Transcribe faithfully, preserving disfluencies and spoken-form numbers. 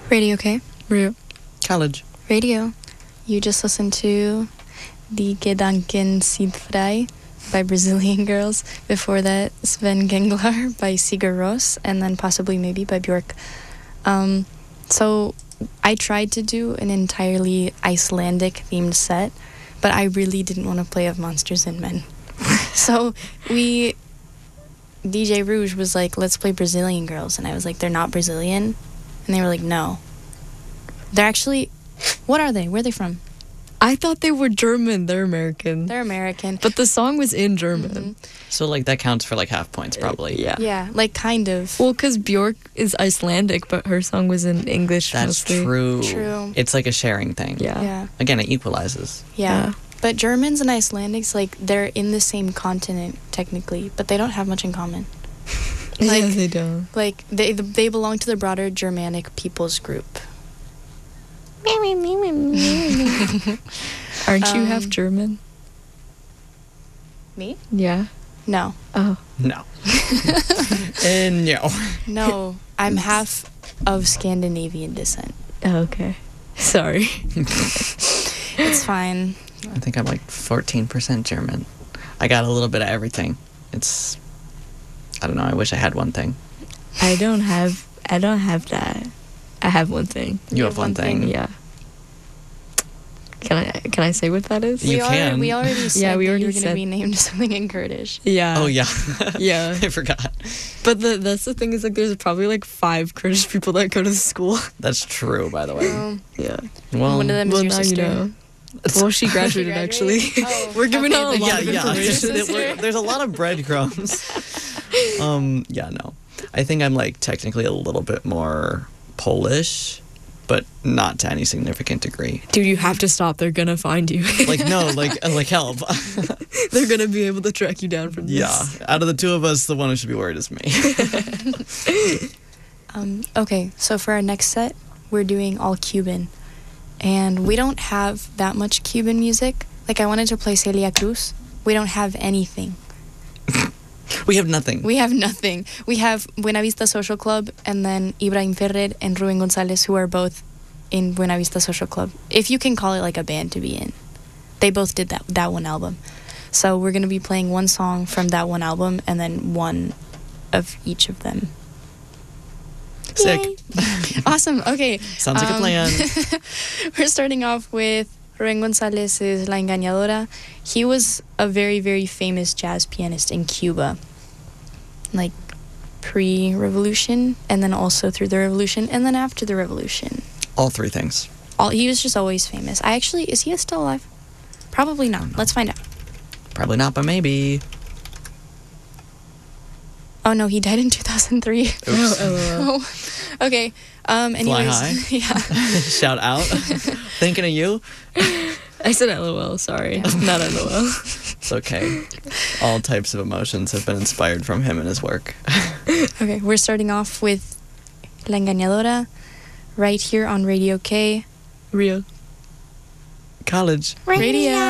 Radio K. Rio. College. Radio. You just listened to Die Gedanken sind frei by Brazilian Girls. Before that, Sven Genglar by Sigur Rós, and then possibly maybe by Björk. Um, so I tried to do an entirely Icelandic themed set, but I really didn't want to play Of Monsters and Men. So we, D J Rouge was like, let's play Brazilian Girls. And I was like, they're not Brazilian? And they were like, no. They're actually, what are they? Where are they from? I thought they were German. They're American. They're American. But the song was in German. Mhm. So, like, that counts for, like, half points, probably. Yeah. Yeah, like kind of. Well, because Björk is Icelandic, but her song was in English That's mostly. true. True. It's like a sharing thing. Yeah. Yeah. Again, it equalizes. Yeah. Yeah. But Germans and Icelandics, like, they're in the same continent, technically, but they don't have much in common. Like- yeah, they don't. Like, they they belong to the broader Germanic peoples group. Aren't you Um, half German? Me? Yeah. No. Oh. No. and no. No. I'm half of Scandinavian descent. Oh, okay. Sorry. It's fine. I think I'm like fourteen percent German. I got a little bit of everything. It's, I don't know, I wish I had one thing. I don't have. I don't have that. I have one thing. You, have one thing. Yeah. Can I? Can I say what that is? You we can. Already, we already said Yeah, we that already you were going to said- be named something in Kurdish. Yeah. Oh, yeah. Yeah. I forgot. But the that's the thing is like there's probably like five Kurdish people that go to the school. That's true, by the way. Um, Yeah. Well, one of them Well, is your now sister. you know. Well, she graduated, graduated? actually. Oh, We're giving okay, out a then lot yeah, of yeah. information. It- we're- there's a lot of breadcrumbs. um, yeah, no. I think I'm like technically a little bit more Polish, but not to any significant degree. Dude, you have to stop. They're gonna find you. Like no, like like help. They're gonna be able to track you down from this. Yeah, out of the two of us, the one who should be worried is me. Um, okay, so for our next set, we're doing all Cuban. And we don't have that much Cuban music. Like, I wanted to play Celia Cruz. We don't have anything. We have nothing. We have nothing. We have Buena Vista Social Club and then Ibrahim Ferrer and Rubén González, who are both in Buena Vista Social Club. If you can call it like a band to be in. They both did that, that one album. So we're going to be playing one song from that one album and then one of each of them. Sick. Yay. Awesome. Okay. Sounds like a Um, plan. We're starting off with Rubén González's La Engañadora. He was a very, very famous jazz pianist in Cuba, like pre-revolution, and then also through the revolution, and then after the revolution. All three things. All he was just always famous. I actually, is he still alive? Probably not. Let's find out. Probably not, but maybe. Oh no, he died in two thousand three. Oops. Oh, Oh, okay. Um, Fly anyways, high. yeah. Shout out. Thinking of you. I said LOL. Sorry, not LOL. It's okay. All types of emotions have been inspired from him and his work. Okay, we're starting off with La Engañadora right here on Radio K. Real. College. Radio.